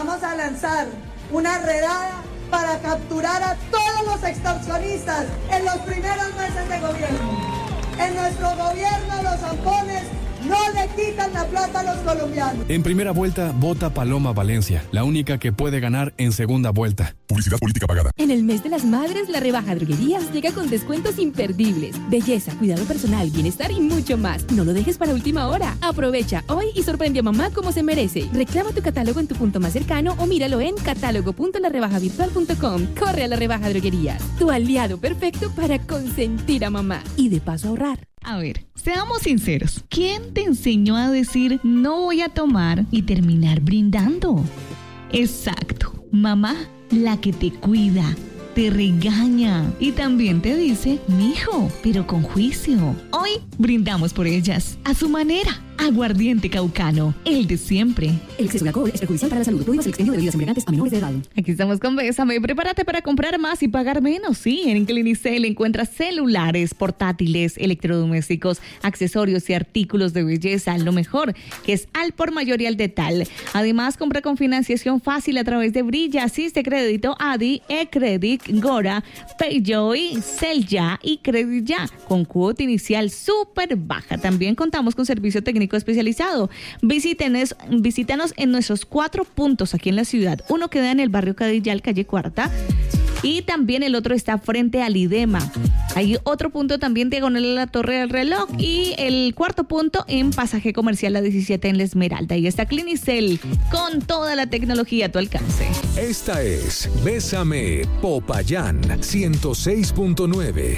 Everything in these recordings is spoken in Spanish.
vamos a lanzar una redada para capturar a todos los extorsionistas en los primeros meses de gobierno. En nuestro gobierno los zampones no le quitan la plata a los colombianos. En primera vuelta, vota Paloma Valencia, la única que puede ganar en segunda vuelta. Publicidad política pagada. En el mes de las madres, la rebaja Droguerías llega con descuentos imperdibles. Belleza, cuidado personal, bienestar y mucho más. No lo dejes para última hora. Aprovecha hoy y sorprende a mamá como se merece. Reclama tu catálogo en tu punto más cercano o míralo en catálogo.larebajavirtual.com. Corre a la rebaja Droguerías, tu aliado perfecto para consentir a mamá y de paso ahorrar. A ver, seamos sinceros. ¿Quién te enseñó a decir no voy a tomar y terminar brindando? Exacto, mamá, la que te cuida, te regaña y también te dice, mijo, pero con juicio. Hoy brindamos por ellas, a su manera. Aguardiente Caucano, el de siempre. El exceso de alcohol es perjudicial para la salud. Prohíbas el expendio de bebidas embriagantes a menores de edad. Aquí estamos con Bésame. Prepárate para comprar más y pagar menos. Sí, en Clinicel encuentras celulares, portátiles, electrodomésticos, accesorios y artículos de belleza. Lo mejor, que es al por mayor y al detal. Además, compra con financiación fácil a través de Brilla, Asiste Crédito, Adi, eCredit, Gora, Payjoy, Celya y Credit Ya. Con cuota inicial súper baja. También contamos con servicio técnico especializado. Visítanos en nuestros 4 puntos aquí en la ciudad. Uno queda en el barrio Cadillal, calle Cuarta, y también el otro está frente al IDEMA. Hay otro punto también diagonal a la Torre del Reloj y el cuarto punto en Pasaje Comercial La 17 en La Esmeralda. Ahí está Clinicel con toda la tecnología a tu alcance. Esta es Bésame Popayán 106.9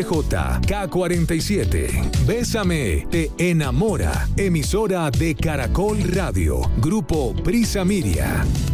HJK47. Bésame te enamora. Emisora de Caracol Radio. Grupo Prisa Miria.